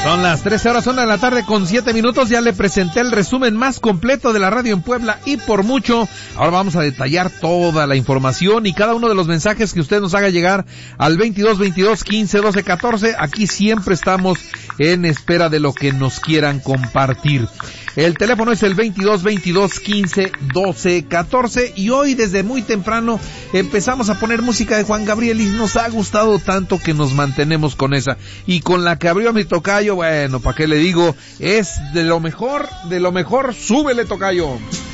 Son las 13 horas, 1 de la tarde con 7 minutos. Ya le presenté el resumen más completo de la radio en Puebla y por mucho. Ahora vamos a detallar toda la información y cada uno de los mensajes que usted nos haga llegar al 2222-1512-14. Aquí siempre estamos en espera de lo que nos quieran compartir. El teléfono es el 2222-1512-14 y hoy desde muy temprano empezamos a poner música de Juan Gabriel y nos ha gustado tanto que nos mantenemos con esa. Y con la que abrió mi tocayo, bueno, ¿para qué le digo? Es de lo mejor, súbele, tocayo.